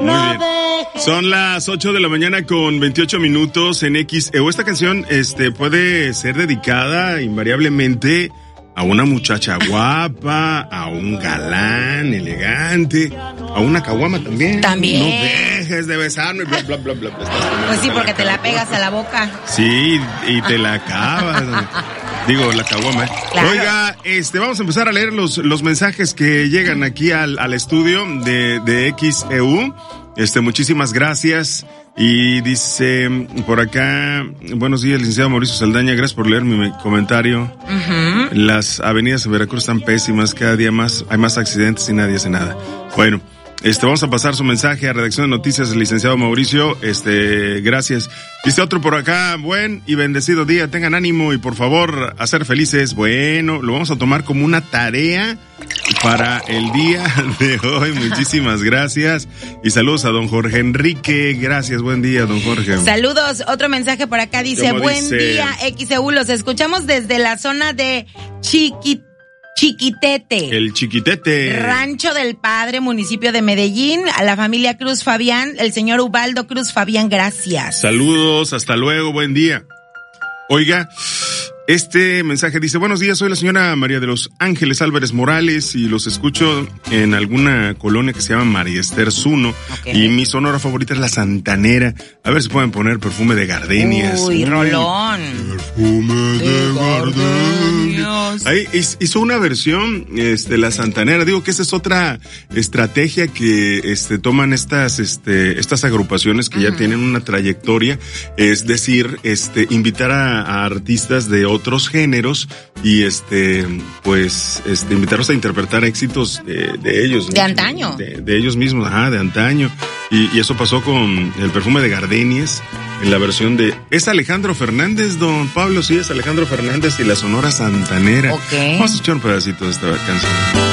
Muy bien. Son las 8 de la mañana con 28 minutos en XEU. Esta canción, puede ser dedicada invariablemente a una muchacha guapa, a un galán elegante, a una caguama también. También. No dejes de besarme, bla, bla, bla, bla. Pues sí, porque te la pegas a la boca. Sí, y te la acabas. Digo, la caguama. Claro. Oiga, vamos a empezar a leer los mensajes que llegan aquí al estudio de XEU. Muchísimas gracias. Y dice por acá, buenos días, licenciado Mauricio Saldaña, gracias por leer mi comentario. Uh-huh. Las avenidas en Veracruz están pésimas, cada día hay más accidentes y nadie hace nada. Bueno, vamos a pasar su mensaje a Redacción de Noticias del licenciado Mauricio, gracias. Dice otro por acá, buen y bendecido día, tengan ánimo y por favor a ser felices. Bueno, lo vamos a tomar como una tarea para el día de hoy. Muchísimas gracias y saludos a don Jorge Enrique. Gracias, buen día, don Jorge. Saludos, otro mensaje por acá dice, buen día, XEU, los escuchamos desde la zona de Chiquitete. El Chiquitete. Rancho del Padre, municipio de Medellín, a la familia Cruz Fabián, el señor Ubaldo Cruz Fabián, gracias. Saludos, hasta luego, buen día. Oiga, este mensaje dice, buenos días, soy la señora María de los Ángeles Álvarez Morales y los escucho en alguna colonia que se llama María Esther Zuno. Okay. Y mi sonora favorita es La Santanera. A ver si pueden poner Perfume de Gardenias. Uy, rolón. Perfume de Gardenias. Ahí hizo una versión, La Santanera. Digo que esa es otra estrategia que, toman estas agrupaciones que ya tienen una trayectoria. Es decir, invitar a artistas de otros géneros y invitarlos a interpretar éxitos de ellos, de antaño, de ellos mismos, de antaño, y eso pasó con el Perfume de Gardenias en la versión de es Alejandro Fernández, don Pablo, sí es Alejandro Fernández y la Sonora Santanera. Okay. Vamos a escuchar un pedacito de esta canción.